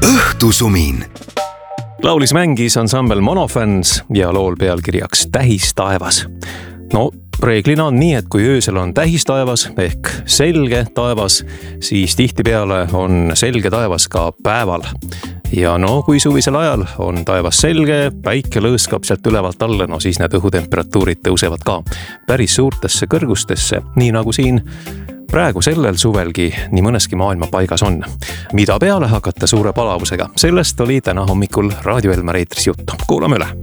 Õhtusumin. Laulis mängis ansambel Monofans ja lool pealkirjaks Tähistaevas. No, reeglina on nii, et kui öösel on tähistaevas ehk selge taevas, siis tihtipeale on selge taevas ka päeval. Ja no, kui suvisel ajal on taevas selge, päike lõõskab sealt ülevalt alla, no siis need õhutemperatuurid tõusevad ka päris suurtesse kõrgustesse, nii nagu siin praegu sellel suvelgi nii mõneski maailma paigas on. Mida peale hakata suure palavusega? Sellest oli täna hommikul Raadio Elmar eetris juttu. Kuulame üle.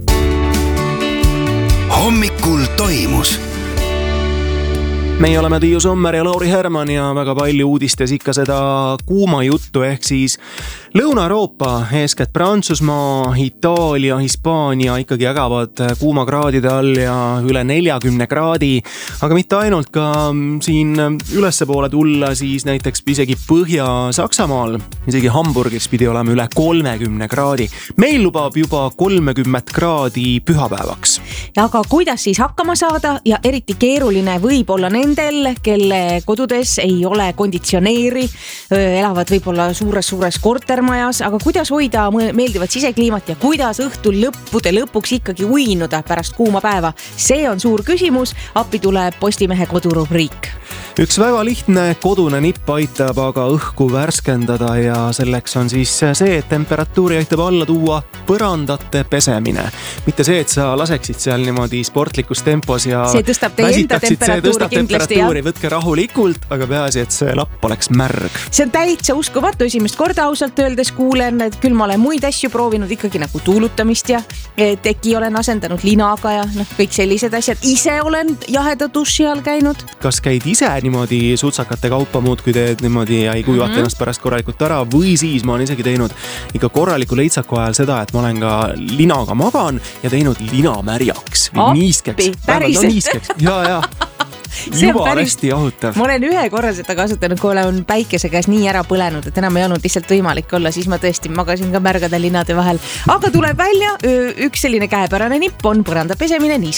Hommikul toimus. Meie oleme Tiiu Sommer ja Lauri Herman ja väga palju uudistes ikka seda kuuma juttu ehk siis Lõuna-Euroopa, eeskätt Prantsusmaa, Itaalia, Hispaania ikkagi jagavad kuumakraadide all ja üle 40 kraadi, aga mitte ainult ka siin ülesse poole tulla, siis näiteks isegi Põhja-Saksamaal, isegi Hamburgis pidi olema üle 30 kraadi. Meil lubab juba 30 kraadi pühapäevaks. Aga kuidas siis hakkama saada ja eriti keeruline võib olla nendel, kelle kodudes ei ole konditsioneeri, elavad võib-olla suures kortermajas, aga kuidas hoida meeldivat sisekliimat ja kuidas õhtul lõpuks ikkagi uinuda pärast kuuma päeva? See on suur küsimus, appi tuleb Postimehe kodurubriik. Üks väga lihtne kodune nipp aitab aga õhku värskendada ja selleks on siis see, et temperatuuri aitab alla tuua põrandate pesemine. Mitte see, et sa laseksid seal niimoodi sportlikus tempos ja see tõstab teie enda temperatuuri kindlasti. Võtke rahulikult, aga peaasi, et see lapp oleks märg. See on täitsa uskumatu, esimest korda ausalt öeldes kuulen, et küll ma olen muid asju proovinud ikkagi nagu tuulutamist ja teki olen asendanud linaga ja kõik sellised asjad. Ise olen jaheda duši all käinud. Kas käid ise niimoodi sutsakate kaupa muud, kui teed niimoodi ja ei kuivata ennast pärast korralikult ära või siis ma olen isegi teinud ikka korraliku leitsaku ajal seda, et ma olen ka linaga magan ja teinud lina märjaks või niiskeks. Päriselt? Ja. Juba hästi jahutav. Ma olen ühe korra seda kasutanud, kui olen päikese käes nii ära põlenud, et enam ei olnud lihtsalt võimalik olla, siis ma tõesti magasin ka märgade linade vahel. Aga tuleb välja, üks selline käepärane nipp on põranda pesemine niiske